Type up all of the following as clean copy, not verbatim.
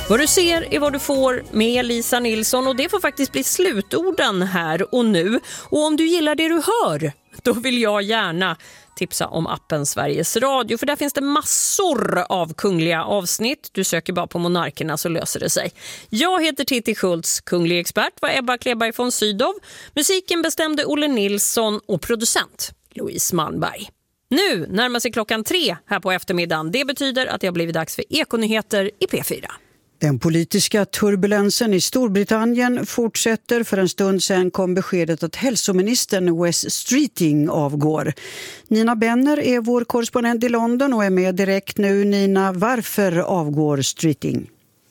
Vad du ser är vad du får med Lisa Nilsson, och det får faktiskt bli slutorden här och nu. Och om du gillar det du hör, då vill jag gärna tipsa om appen Sveriges Radio, för där finns det massor av kungliga avsnitt. Du söker bara på Monarkerna så löser det sig. Jag heter Titti Schultz, kunglig expert var Ebba Kleberg von Sydow. Musiken bestämde Olle Nilsson och producent Louise Malmberg. Nu närmar sig 3:00 här på eftermiddagen. Det betyder att det har blivit dags för Ekonyheter i P4. Den politiska turbulensen i Storbritannien fortsätter. För en stund sedan kom beskedet att hälsoministern Wes Streeting avgår. Nina Benner är vår korrespondent i London och är med direkt nu. Nina, varför avgår Streeting?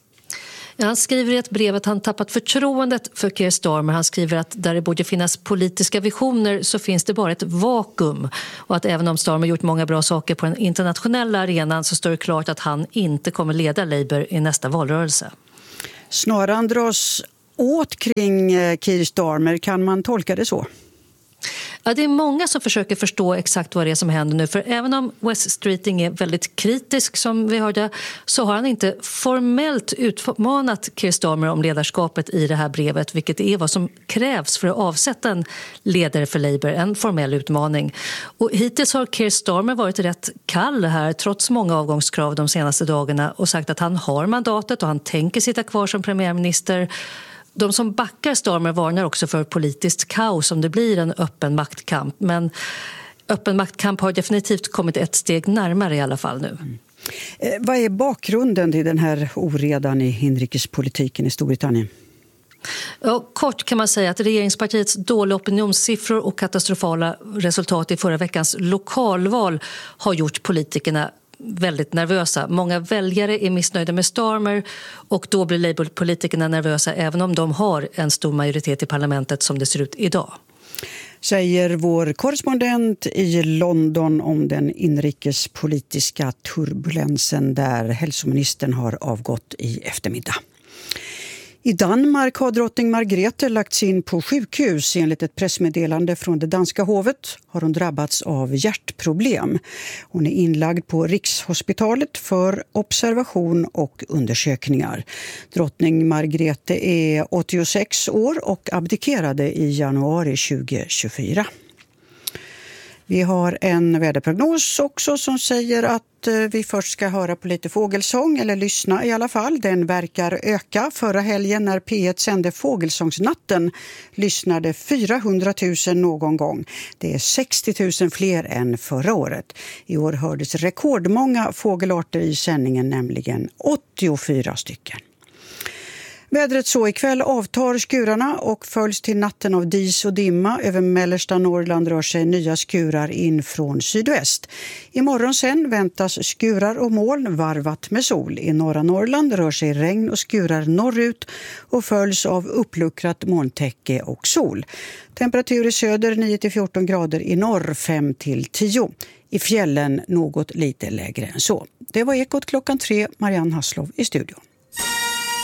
Ja, han skriver i ett brev att han tappat förtroendet för Keir Starmer. Han skriver att där det borde finnas politiska visioner så finns det bara ett vakuum. Och att även om Starmer gjort många bra saker på den internationella arenan så står det klart att han inte kommer leda Labour i nästa valrörelse. Snaran dras åt kring Keir Starmer, kan man tolka det så? Ja, det är många som försöker förstå exakt vad det är som händer nu. För även om Wes Streeting är väldigt kritisk som vi hörde, så har han inte formellt utmanat Keir Starmer om ledarskapet i det här brevet, vilket är vad som krävs för att avsätta en ledare för Labour, en formell utmaning. Och hittills har Keir Starmer varit rätt kall här trots många avgångskrav de senaste dagarna och sagt att han har mandatet och han tänker sitta kvar som premiärminister. De som backar Starmer varnar också för politiskt kaos om det blir en öppen maktkamp. Men öppen maktkamp har definitivt kommit ett steg närmare i alla fall nu. Vad är bakgrunden till den här oredan i inrikespolitiken i Storbritannien? Ja, kort kan man säga att regeringspartiets dåliga opinionssiffror och katastrofala resultat i förra veckans lokalval har gjort politikerna väldigt nervösa. Många väljare är missnöjda med Starmer och då blir Labour-politikerna nervösa även om de har en stor majoritet i parlamentet som det ser ut idag. Säger vår korrespondent i London om den inrikespolitiska turbulensen där hälsoministern har avgått i eftermiddag. I Danmark har drottning Margrethe lagts in på sjukhus. Enligt ett pressmeddelande från det danska hovet har hon drabbats av hjärtproblem. Hon är inlagd på Rikshospitalet för observation och undersökningar. Drottning Margrethe är 86 år och abdikerade i januari 2024. Vi har en väderprognos också som säger att vi först ska höra på lite fågelsång, eller lyssna i alla fall. Den verkar öka. Förra helgen när P1 sände Fågelsångsnatten lyssnade 400 000 någon gång. Det är 60 000 fler än förra året. I år hördes rekordmånga fågelarter i sändningen, nämligen 84 stycken. Vädret så ikväll avtar skurarna och följs till natten av dis och dimma. Över mellersta Norrland rör sig nya skurar in från sydväst. Imorgon sen väntas skurar och moln varvat med sol. I norra Norrland rör sig regn och skurar norrut och följs av uppluckrat molntäcke och sol. Temperatur i söder 9-14 grader, i norr 5-10. I fjällen något lite lägre än så. Det var Ekot 3:00. Marianne Hasslov i studion.